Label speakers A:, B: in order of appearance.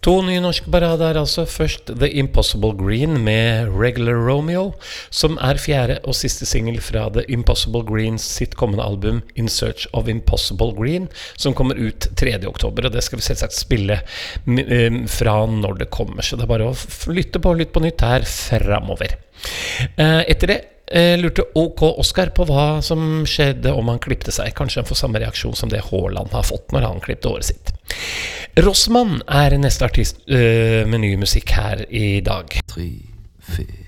A: To nye norske barader altså. Først The Impossible Green med Regular Romeo, som fjerde og siste single fra The Impossible Greens sitt kommende album In Search of Impossible Green, som kommer ut 3. oktober, og det skal vi selvsagt spille fra når det kommer, så det bare å lytte på nytt her fremover. Etter det lurte OK Oscar på hva som skjedde om han klippte seg. Kanskje han får samme reaksjon som det Haaland har fått når han klippte håret sitt. Rossmann neste artist med ny musikk her i dag.
B: 3, 4